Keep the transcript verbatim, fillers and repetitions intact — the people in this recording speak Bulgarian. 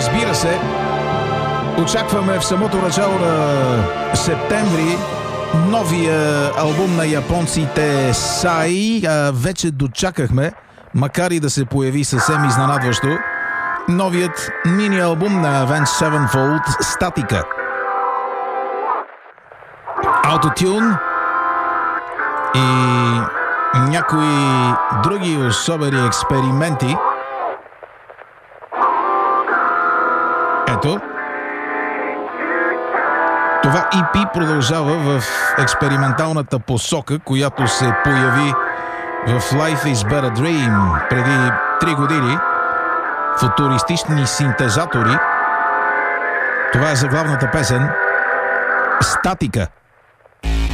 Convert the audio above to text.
разбира се, очакваме в самото начало на септември новия албум на японците Сай. Вече дочакахме, макар и да се появи съвсем изненадващо, новият мини-албум на Avenged Sevenfold Статика. Autotune и някои други особени експерименти. Ето, това и пи продължава в експерименталната посока, която се появи в Life is but a Dream преди три години. Футуристични синтезатори. Това е заглавната песен Статика.